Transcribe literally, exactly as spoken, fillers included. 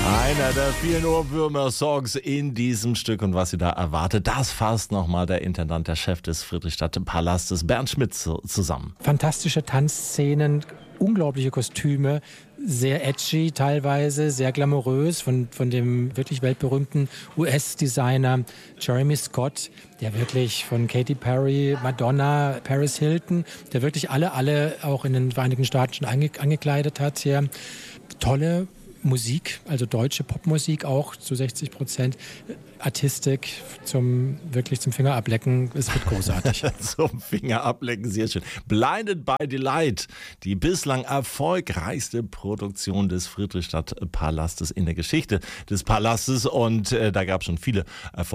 Einer der vielen Ohrwürmer-Songs in diesem Stück und was Sie da erwartet, das fasst nochmal der Intendant, der Chef des Friedrichstadt-Palastes, Bernd Schmidt, zusammen. Fantastische Tanzszenen, unglaubliche Kostüme, sehr edgy teilweise, sehr glamourös von, von dem wirklich weltberühmten U S-Designer Jeremy Scott, der wirklich von Katy Perry, Madonna, Paris Hilton, der wirklich alle, alle auch in den Vereinigten Staaten schon ange, angekleidet hat hier. Tolle Musik, also deutsche Popmusik auch zu sechzig Prozent. Artistik zum wirklich zum Finger ablecken, es wird großartig. Zum Finger ablecken, sehr schön. Blinded by Delight, die bislang erfolgreichste Produktion des Friedrichstadt-Palastes in der Geschichte des Palastes und äh, da gab es schon viele Erfolge.